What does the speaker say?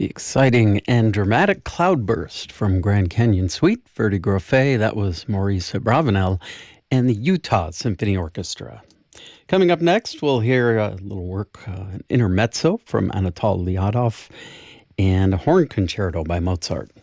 The exciting and dramatic cloudburst from Grand Canyon Suite, Verdi Grofé, that was Maurice Abravanel, and the Utah Symphony Orchestra. Coming up next, we'll hear a little work, an intermezzo from Anatol Liadov, and a horn concerto by Mozart.